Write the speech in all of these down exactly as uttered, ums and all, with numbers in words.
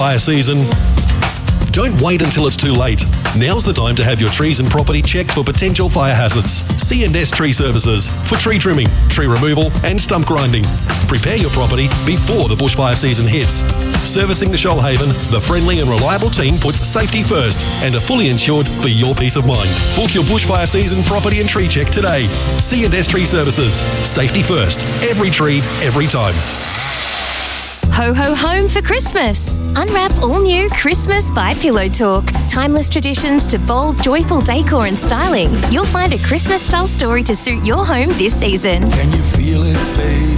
Fire season. Don't wait until it's too late. Now's the time to have your trees and property checked for potential fire hazards. C and S Tree Services for tree trimming, tree removal and stump grinding. Prepare your property before the bushfire season hits. Servicing the Shoalhaven, the friendly and reliable team puts safety first and are fully insured for your peace of mind. Book your bushfire season property and tree check today. C and S Tree Services. Safety first. Every tree, every time. Ho Ho Home for Christmas. Unwrap all new Christmas by Pillow Talk. Timeless traditions to bold, joyful decor and styling. You'll find a Christmas-style story to suit your home this season. Can you feel it, baby?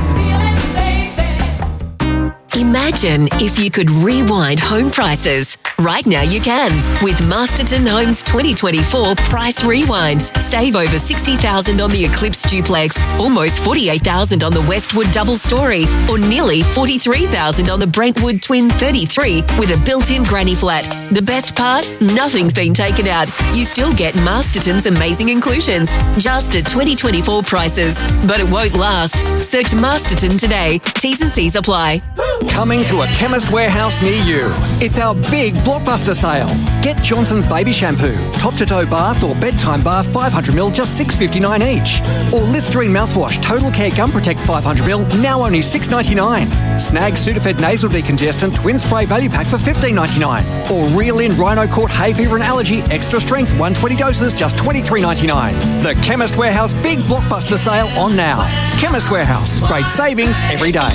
Imagine if you could rewind home prices. Right now you can with Masterton Homes twenty twenty-four Price Rewind. Save over sixty thousand dollars on the Eclipse Duplex, almost forty-eight thousand dollars on the Westwood Double Story, or nearly forty-three thousand dollars on the Brentwood Twin thirty-three with a built-in granny flat. The best part? Nothing's been taken out. You still get Masterton's amazing inclusions, just at twenty twenty-four prices. But it won't last. Search Masterton today. T's and C's apply. Coming to a Chemist Warehouse near you. It's our big blockbuster sale. Get Johnson's Baby Shampoo, top-to-toe bath or bedtime bath five hundred milliliters, just six dollars fifty-nine each. Or Listerine mouthwash, Total Care Gum Protect five hundred milliliters, now only six dollars ninety-nine. Snag Sudafed Nasal Decongestant Twin Spray Value Pack for fifteen dollars ninety-nine. Or Reel In Rhino Court Hay Fever and Allergy Extra Strength one hundred twenty doses, just twenty-three dollars ninety-nine. The Chemist Warehouse big blockbuster sale on now. Chemist Warehouse, great savings every day.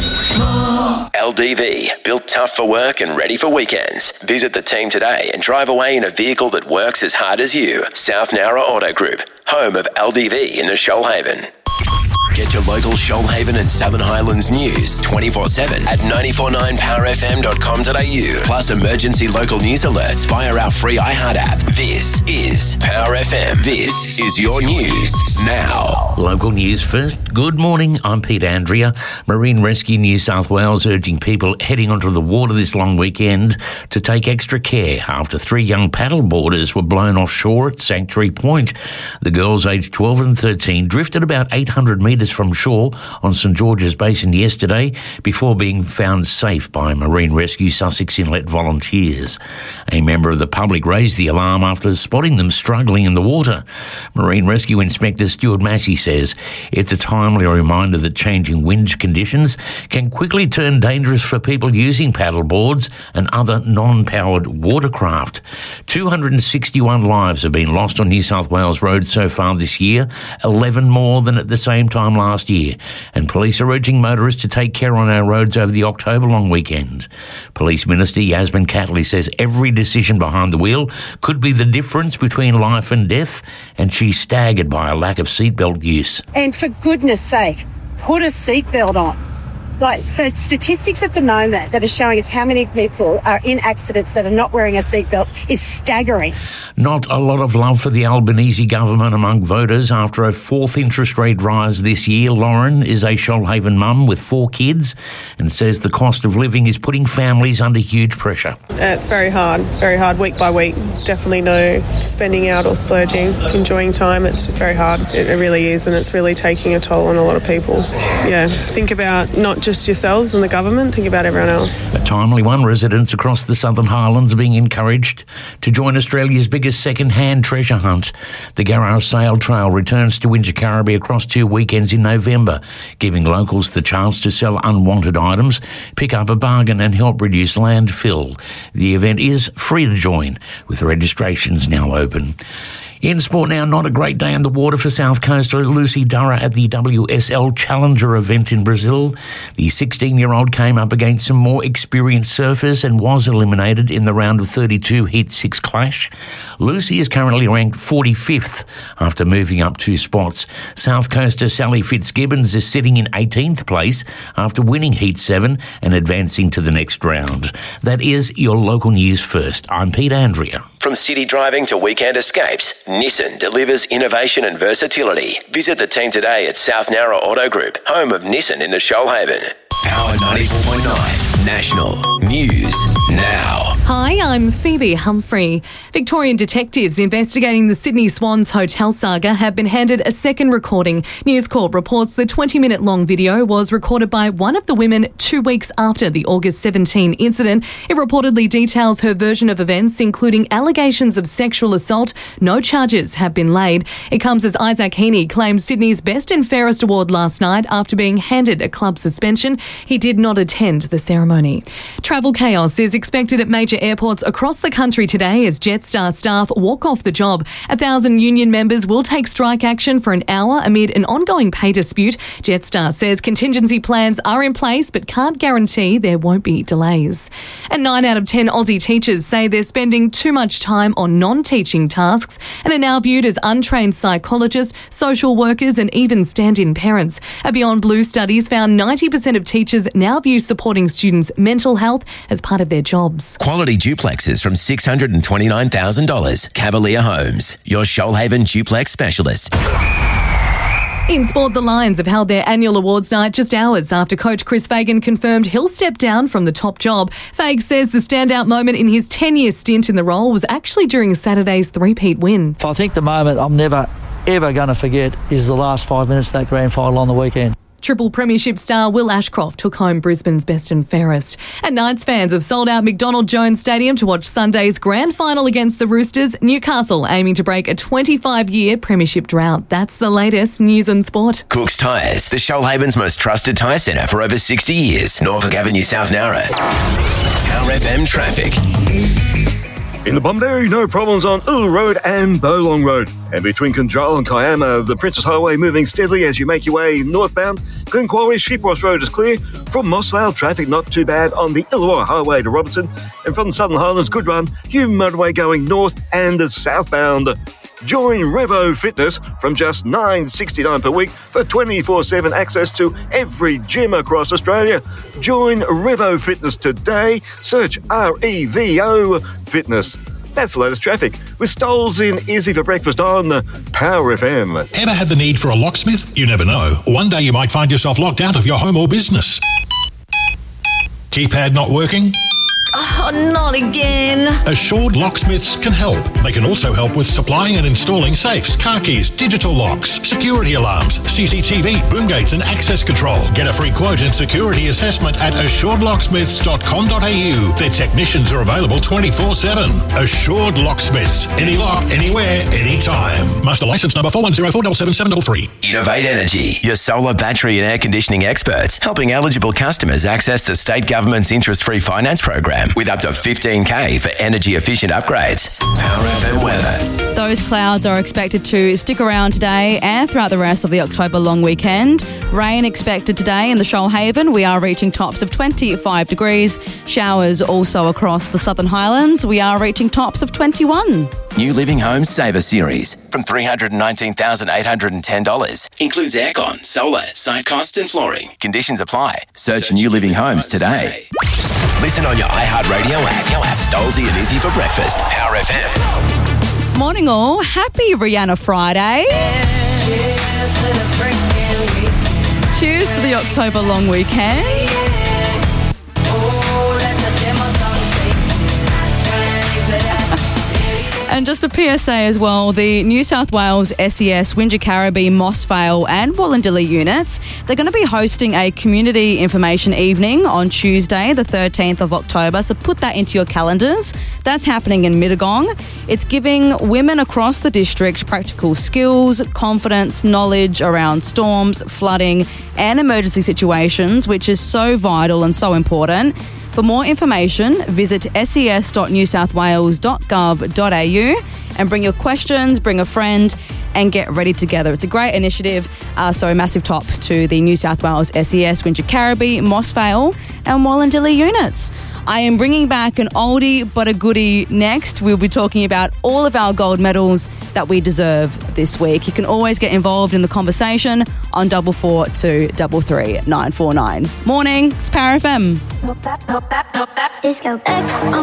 L D V, built tough for work and ready for weekends. Visit the team today and drive away in a vehicle that works as hard as you. South Nowra Auto Group, home of L D V in the Shoalhaven. Get your local Shoalhaven and Southern Highlands news twenty-four seven at nine four nine power f m dot com dot a u. Plus emergency local news alerts via our free iHeart app. This is Power F M. This is your news now. Local news first. Good morning. I'm Pete Andrea. Marine Rescue New South Wales urging people heading onto the water this long weekend to take extra care after three young paddleboarders were blown offshore at Sanctuary Point. The girls aged twelve and thirteen drifted about eight hundred metres from shore on St George's Basin yesterday before being found safe by Marine Rescue Sussex Inlet volunteers. A member of the public raised the alarm after spotting them struggling in the water. Marine Rescue Inspector Stuart Massey says it's a timely reminder that changing wind conditions can quickly turn dangerous for people using paddleboards and other non-powered watercraft. two hundred sixty-one lives have been lost on New South Wales roads so far this year, eleven more than at the same time last year, and police are urging motorists to take care on our roads over the October long weekend. Police Minister Yasmin Catley says every decision behind the wheel could be the difference between life and death, and she's staggered by a lack of seatbelt use. And for goodness sake, put a seatbelt on. Like, the statistics at the moment that are showing us how many people are in accidents that are not wearing a seatbelt is staggering. Not a lot of love for the Albanese government among voters after a fourth interest rate rise this year. Lauren is a Shoalhaven mum with four kids and says the cost of living is putting families under huge pressure. Uh, it's very hard, very hard week by week. It's definitely no spending out or splurging, enjoying time. It's just very hard. It, it really is, and it's really taking a toll on a lot of people. Yeah, think about not just yourselves and the government, think about everyone else. A timely one. Residents across the Southern Highlands are being encouraged to join Australia's biggest second-hand treasure hunt. The Garage Sale Trail returns to Wingecarribee across two weekends in November, giving locals the chance to sell unwanted items, pick up a bargain and help reduce landfill. The event is free to join, with registrations now open. In sport now, not a great day in the water for South Coaster Lucy Durra at the W S L Challenger event in Brazil. The sixteen-year-old came up against some more experienced surfers and was eliminated in the round of thirty-two Heat six clash. Lucy is currently ranked forty-fifth after moving up two spots. South Coaster Sally Fitzgibbons is sitting in eighteenth place after winning Heat seven and advancing to the next round. That is your local news first. I'm Pete Andrea. From city driving to weekend escapes, Nissan delivers innovation and versatility. Visit the team today at South Nowra Auto Group, home of Nissan in the Shoalhaven. Power ninety-four point nine National News Now. Hi, I'm Phoebe Humphrey. Victorian detectives investigating the Sydney Swans hotel saga have been handed a second recording. News Corp reports the twenty-minute long video was recorded by one of the women two weeks after the August seventeenth incident. It reportedly details her version of events, including allegations of sexual assault. No charges have been laid. It comes as Isaac Heaney claimed Sydney's Best and Fairest award last night after being handed a club suspension. He did not attend the ceremony. Travel chaos is expected at major airports across the country today as Jetstar staff walk off the job. A thousand union members will take strike action for an hour amid an ongoing pay dispute. Jetstar says contingency plans are in place but can't guarantee there won't be delays. And nine out of ten Aussie teachers say they're spending too much time on non-teaching tasks and are now viewed as untrained psychologists, social workers and even stand-in parents. A Beyond Blue studies found ninety percent of teachers now view supporting students' mental health as part of their jobs. Quality duplexes from six hundred twenty-nine thousand dollars. Cavalier Homes, your Shoalhaven duplex specialist. In sport, the Lions have held their annual awards night just hours after coach Chris Fagan confirmed he'll step down from the top job. Fag says the standout moment in his ten-year stint in the role was actually during Saturday's three-peat win. I think the moment I'm never, ever going to forget is the last five minutes of that grand final on the weekend. Triple premiership star Will Ashcroft took home Brisbane's Best and Fairest. And Knights fans have sold out McDonald Jones Stadium to watch Sunday's grand final against the Roosters. Newcastle aiming to break a twenty-five-year premiership drought. That's the latest news and sport. Cook's Tyres, the Shoalhaven's most trusted tyre centre for over sixty years. Norfolk Avenue, South Nowra. Power F M traffic. In the Bombay, no problems on Ulu Road and Bowlong Road. And between Conjal and Kiama, the Princess Highway moving steadily as you make your way northbound. Glen Quarry, Sheepwash Road is clear. From Mossvale, traffic not too bad on the Illawarra Highway to Robertson. And from the Southern Highlands, good run. New motorway going north and southbound. Join Revo Fitness from just nine dollars sixty-nine per week for twenty-four seven access to every gym across Australia. Join Revo Fitness today. Search R E V O Fitness. That's the latest traffic with Stoles in Izzy for breakfast on Power F M. Ever had the need for a locksmith? You never know. One day you might find yourself locked out of your home or business. Keypad not working? Oh, not again. Assured Locksmiths can help. They can also help with supplying and installing safes, car keys, digital locks, security alarms, C C T V, boom gates and access control. Get a free quote and security assessment at assured locksmiths dot com dot a u. Their technicians are available twenty-four seven. Assured Locksmiths. Any lock, anywhere, anytime. Master license number four one zero four seven seven seven three. Innovate Energy, your solar, battery and air conditioning experts, helping eligible customers access the state government's interest-free finance program with up to fifteen K for energy-efficient upgrades. Power F M weather. Those clouds are expected to stick around today and throughout the rest of the October long weekend. Rain expected today in the Shoalhaven. We are reaching tops of twenty-five degrees. Showers also across the Southern Highlands. We are reaching tops of twenty-one. New Living Homes Saver Series from three hundred nineteen thousand eight hundred ten dollars. Includes aircon, solar, site costs and flooring. Conditions apply. Search, Search New Living, Living Homes today. today. Listen on your iHeartRadio app. Stolzy and Izzy for breakfast. Power F M. Morning all. Happy Rihanna Friday. Cheers to the freaking weekend. Cheers to the October long weekend. And just a P S A as well, the New South Wales S E S, Wingecarribee, Mossvale and Wallandilly units, they're going to be hosting a community information evening on Tuesday, the thirteenth of October. So put that into your calendars. That's happening in Mittagong. It's giving women across the district practical skills, confidence, knowledge around storms, flooding and emergency situations, which is so vital and so important. For more information, visit s e s dot new south wales dot gov dot a u and bring your questions, bring a friend and get ready together. It's a great initiative, uh, so massive tops to the New South Wales S E S, Wingecarribee, Mossvale and Wallandilly units. I am bringing back an oldie but a goodie next. We'll be talking about all of our gold medals that we deserve this week. You can always get involved in the conversation on double four two double three nine four nine. Morning, it's Power F M. Disco X.